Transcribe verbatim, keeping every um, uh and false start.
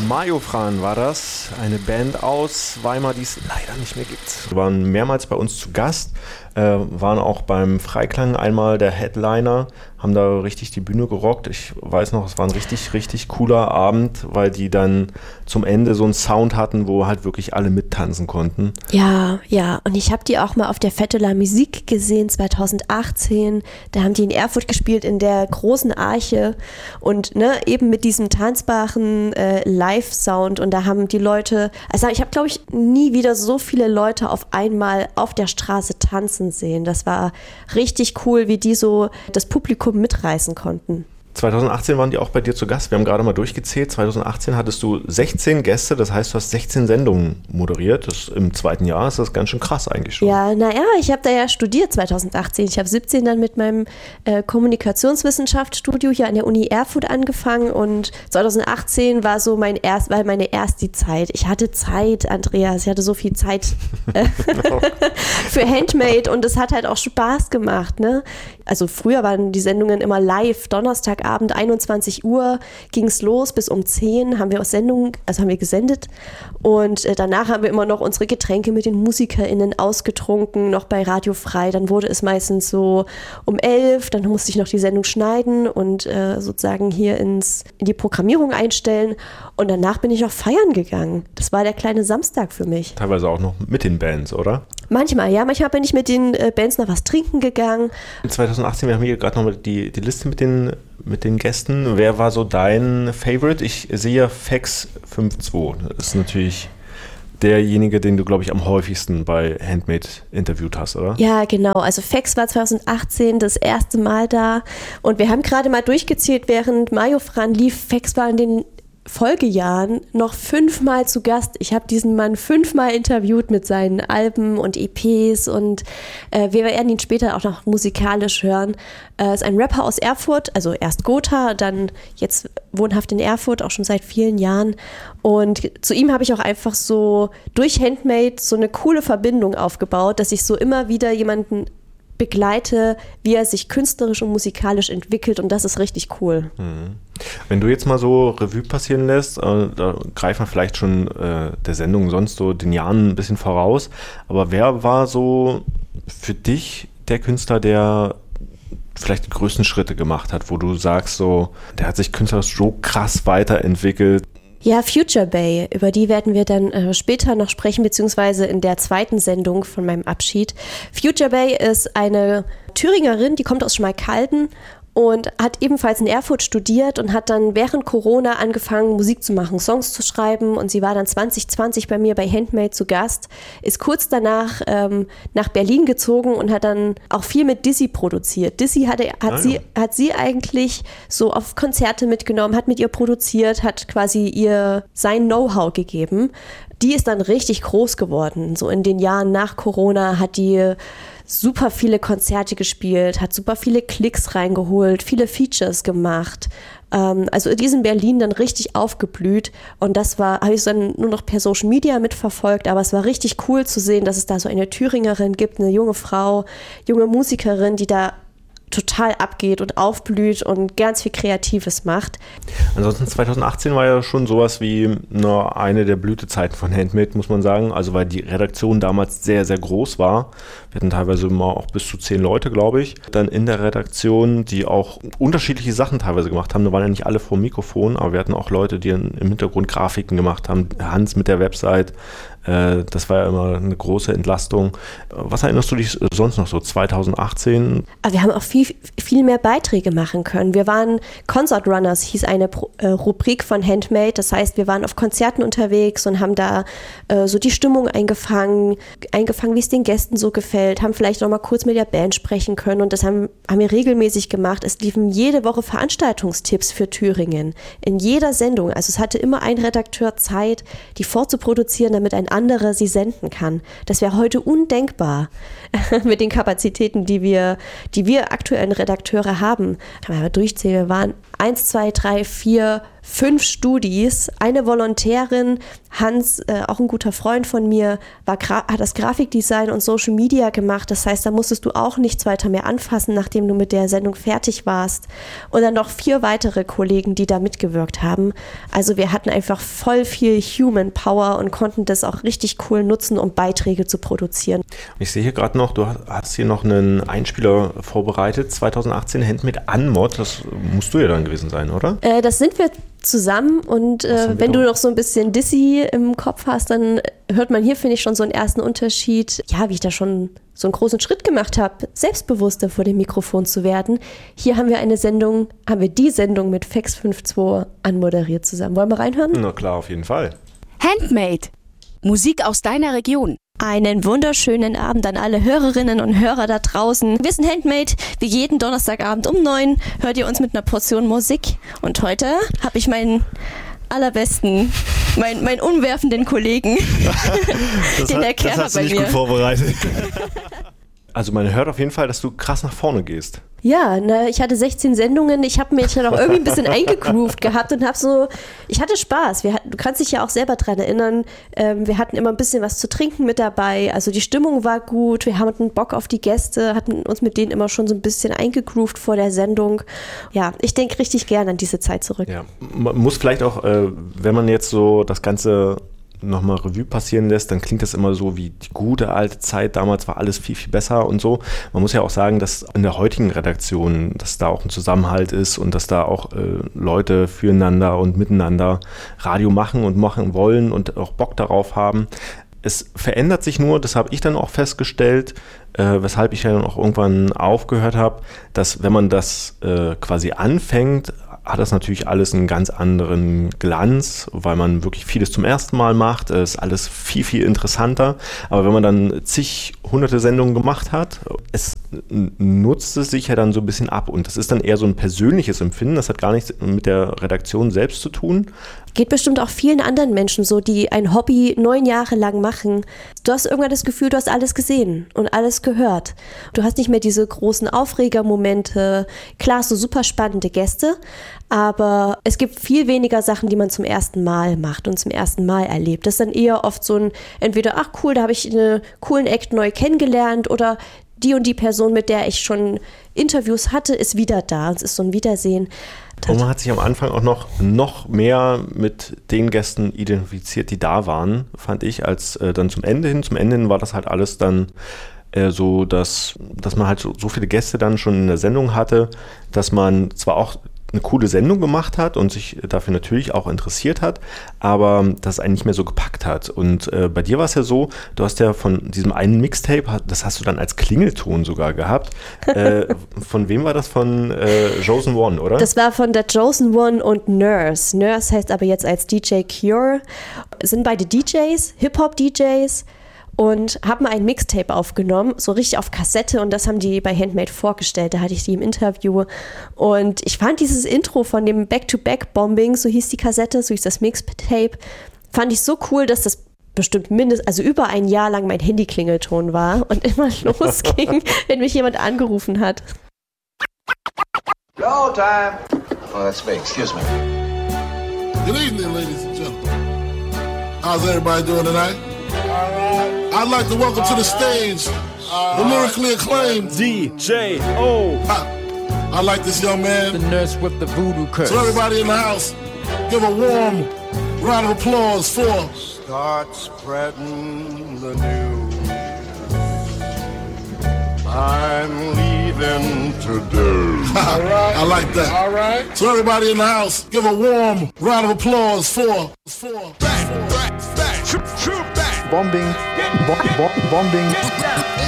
Majofran war das, eine Band aus Weimar, die es leider nicht mehr gibt. Wir waren mehrmals bei uns zu Gast, äh, waren auch beim Freiklang einmal der Headliner, haben da richtig die Bühne gerockt. Ich weiß noch, es war ein richtig, richtig cooler Abend, weil die dann zum Ende so einen Sound hatten, wo halt wirklich alle mittanzen konnten. Ja, ja, und ich habe die auch mal auf der Fête de la Musique gesehen, zwanzig achtzehn. Da haben die in Erfurt gespielt, in der großen Arche und ne, eben mit diesem tanzbaren äh, Live-Sound, und da haben die Leute, also ich habe, glaube ich, nie wieder so viele Leute auf einmal auf der Straße tanzen sehen. Das war richtig cool, wie die so das Publikum mitreißen konnten. zwanzig achtzehn waren die auch bei dir zu Gast. Wir haben gerade mal durchgezählt. zwanzig achtzehn hattest du sechzehn Gäste, das heißt, du hast sechzehn Sendungen moderiert. Das, im zweiten Jahr ist das ganz schön krass eigentlich schon. Ja, naja, ich habe da ja studiert zwanzig achtzehn. Ich habe siebzehn dann mit meinem äh, Kommunikationswissenschaftsstudio hier an der Uni Erfurt angefangen, und zwanzig achtzehn war so mein erst, war meine erste Zeit. Ich hatte Zeit, Andreas, ich hatte so viel Zeit äh, für Handmade, und es hat halt auch Spaß gemacht, ne? Also früher waren die Sendungen immer live, Donnerstagabend, einundzwanzig Uhr ging es los, bis um zehn haben wir aus Sendungen, also haben wir gesendet, und äh, danach haben wir immer noch unsere Getränke mit den MusikerInnen ausgetrunken, noch bei Radio Frei. Dann wurde es meistens so um elf, dann musste ich noch die Sendung schneiden und äh, sozusagen hier ins, in die Programmierung einstellen, und danach bin ich auch feiern gegangen. Das war der kleine Samstag für mich. Teilweise auch noch mit den Bands, oder? Manchmal, ja. Manchmal bin ich mit den äh, Bands noch was trinken geganang. zwanzig achtzehn, wir haben hier gerade noch die, die Liste mit den, mit den Gästen. Wer war so dein Favorite? Ich sehe Fex fünf zwei. Das ist natürlich derjenige, den du, glaube ich, am häufigsten bei Handmade interviewt hast, oder? Ja, genau. Also Fex war zwanzig achtzehn das erste Mal da, und wir haben gerade mal durchgezählt, während Majofran lief. Fex war in den Folgejahren noch fünfmal zu Gast. Ich habe diesen Mann fünfmal interviewt mit seinen Alben und E Ps, und äh, wir werden ihn später auch noch musikalisch hören. Er äh, ist ein Rapper aus Erfurt, also erst Gotha, dann jetzt wohnhaft in Erfurt, auch schon seit vielen Jahren. Und zu ihm habe ich auch einfach so durch Handmade so eine coole Verbindung aufgebaut, dass ich so immer wieder jemanden begleite, wie er sich künstlerisch und musikalisch entwickelt, und das ist richtig cool. Wenn du jetzt mal so Revue passieren lässt, äh, da greifen wir vielleicht schon äh, der Sendung sonst so den Jahren ein bisschen voraus, aber wer war so für dich der Künstler, der vielleicht die größten Schritte gemacht hat, wo du sagst so, der hat sich künstlerisch so krass weiterentwickelt? Ja, Future Bay, über die werden wir dann äh, später noch sprechen, beziehungsweise in der zweiten Sendung von meinem Abschied. Future Bay ist eine Thüringerin, die kommt aus Schmalkalden und hat ebenfalls in Erfurt studiert und hat dann während Corona angefangen, Musik zu machen, Songs zu schreiben, und sie war dann zwanzig zwanzig bei mir bei Handmade zu Gast, ist kurz danach ähm, nach Berlin gezogen und hat dann auch viel mit Dizzy produziert. Dizzy hatte, hat, ah, sie, ja. hat sie eigentlich so auf Konzerte mitgenommen, hat mit ihr produziert, hat quasi ihr sein Know-how gegeben. Die ist dann richtig groß geworden. So in den Jahren nach Corona hat die super viele Konzerte gespielt, hat super viele Klicks reingeholt, viele Features gemacht. Ähm, also die ist in Berlin dann richtig aufgeblüht, und das war, habe ich dann nur noch per Social Media mitverfolgt, aber es war richtig cool zu sehen, dass es da so eine Thüringerin gibt, eine junge Frau, junge Musikerin, die da total abgeht und aufblüht und ganz viel Kreatives macht. Ansonsten zwanzig achtzehn war ja schon sowas wie na, eine der Blütezeiten von Handmade, muss man sagen. Also weil die Redaktion damals sehr, sehr groß war. Wir hatten teilweise immer auch bis zu zehn Leute, glaube ich. Dann in der Redaktion, die auch unterschiedliche Sachen teilweise gemacht haben. Da waren ja nicht alle vor dem Mikrofon, aber wir hatten auch Leute, die im Hintergrund Grafiken gemacht haben. Hans mit der Website. Das war ja immer eine große Entlastung. Was erinnerst du dich sonst noch so zwanzig achtzehn? Aber wir haben auch viel, viel mehr Beiträge machen können. Wir waren Concert Runners, hieß eine Pro, äh, Rubrik von Handmade. Das heißt, wir waren auf Konzerten unterwegs und haben da äh, so die Stimmung eingefangen, eingefangen, wie es den Gästen so gefällt, haben vielleicht noch mal kurz mit der Band sprechen können, und das haben, haben wir regelmäßig gemacht. Es liefen jede Woche Veranstaltungstipps für Thüringen. In jeder Sendung. Also es hatte immer ein Redakteur Zeit, die vorzuproduzieren, damit ein anderer sie senden kann. Das wäre heute undenkbar mit den Kapazitäten, die wir, die wir aktuellen Redakteure haben. Kann man aber durchzählen, wir waren eins, zwei, drei, vier, fünf Studis, eine Volontärin, Hans, äh, auch ein guter Freund von mir, war Gra- hat das Grafikdesign und Social Media gemacht. Das heißt, da musstest du auch nichts weiter mehr anfassen, nachdem du mit der Sendung fertig warst. Und dann noch vier weitere Kollegen, die da mitgewirkt haben. Also wir hatten einfach voll viel Human Power und konnten das auch richtig cool nutzen, um Beiträge zu produzieren. Ich sehe hier gerade noch, du hast hier noch einen Einspieler vorbereitet, zwanzig achtzehn Handmade Unmod. Das musst du ja dann gewesen sein, oder? Äh, das sind wir zusammen und äh, wenn du noch so ein bisschen Dizzy im Kopf hast, dann hört man hier, finde ich, schon so einen ersten Unterschied. Ja, wie ich da schon so einen großen Schritt gemacht habe, selbstbewusster vor dem Mikrofon zu werden. Hier haben wir eine Sendung, haben wir die Sendung mit Fex fünf zwei anmoderiert zusammen. Wollen wir reinhören? Na klar, auf jeden Fall. Handmade. Musik aus deiner Region. Einen wunderschönen Abend an alle Hörerinnen und Hörer da draußen. Wir sind Handmade, wie jeden Donnerstagabend um neun hört ihr uns mit einer Portion Musik. Und heute habe ich meinen allerbesten, meinen, meinen umwerfenden Kollegen, den Herr Kerr das hast bei du nicht mir. gut vorbereitet. Also man hört auf jeden Fall, dass du krass nach vorne gehst. Ja, ne, ich hatte sechzehn Sendungen, ich habe mich dann auch irgendwie ein bisschen eingegroovt gehabt und habe so, ich hatte Spaß. Wir hatten, du kannst dich ja auch selber dran erinnern, ähm, wir hatten immer ein bisschen was zu trinken mit dabei, also die Stimmung war gut, wir hatten Bock auf die Gäste, hatten uns mit denen immer schon so ein bisschen eingegroovt vor der Sendung. Ja, ich denke richtig gern an diese Zeit zurück. Ja, man muss vielleicht auch, äh, wenn man jetzt so das Ganze nochmal Revue passieren lässt, dann klingt das immer so wie die gute alte Zeit. Damals war alles viel, viel besser und so. Man muss ja auch sagen, dass in der heutigen Redaktion, dass da auch ein Zusammenhalt ist und dass da auch äh, Leute füreinander und miteinander Radio machen und machen wollen und auch Bock darauf haben. Es verändert sich nur, das habe ich dann auch festgestellt, äh, weshalb ich ja dann auch irgendwann aufgehört habe, dass wenn man das äh, quasi anfängt, hat das natürlich alles einen ganz anderen Glanz, weil man wirklich vieles zum ersten Mal macht. Es ist alles viel, viel interessanter. Aber wenn man dann zig, hunderte Sendungen gemacht hat, es nutzt es sich ja dann so ein bisschen ab. Und das ist dann eher so ein persönliches Empfinden. Das hat gar nichts mit der Redaktion selbst zu tun. Geht bestimmt auch vielen anderen Menschen so, die ein Hobby neun Jahre lang machen. Du hast irgendwann das Gefühl, du hast alles gesehen und alles gehört. Du hast nicht mehr diese großen Aufregermomente. Klar, so super spannende Gäste, aber es gibt viel weniger Sachen, die man zum ersten Mal macht und zum ersten Mal erlebt. Das ist dann eher oft so ein, entweder, ach cool, da habe ich einen coolen Act neu kennengelernt oder die und die Person, mit der ich schon Interviews hatte, ist wieder da. Es ist so ein Wiedersehen. Und man hat sich am Anfang auch noch, noch mehr mit den Gästen identifiziert, die da waren, fand ich, als äh, dann zum Ende hin. Zum Ende hin war das halt alles dann äh, so, dass, dass man halt so, so viele Gäste dann schon in der Sendung hatte, dass man zwar auch eine coole Sendung gemacht hat und sich dafür natürlich auch interessiert hat, aber das einen nicht mehr so gepackt hat. Und äh, bei dir war es ja so, du hast ja von diesem einen Mixtape, das hast du dann als Klingelton sogar gehabt. Äh, von wem war das? Von äh, Chosen One, oder? Das war von der Chosen One und Nurse. Nurse heißt aber jetzt als D J Cure. Sind beide D Js, Hip-Hop-D Js. Und haben ein Mixtape aufgenommen, so richtig auf Kassette, und das haben die bei Handmade vorgestellt. Da hatte ich die im Interview. Und ich fand dieses Intro von dem Back-to-Back-Bombing, so hieß die Kassette, so hieß das Mixtape, fand ich so cool, dass das bestimmt mindestens, also über ein Jahr lang mein Handy-Klingelton war und immer losging, wenn mich jemand angerufen hat. Go time. Oh, that's me. Excuse me. Good evening, ladies and gentlemen. How's everybody doing tonight? I'd like to welcome to the stage the lyrically acclaimed D J O. I like this young man. The nurse with the voodoo curse. So everybody in the house, give a warm round of applause for. Start spreading the news. I'm leaving today. I like that. All right. So everybody in the house, give a warm round of applause for. for. Back, back, back. Shoot, shoot back. Bombing, bo- bo- bombing.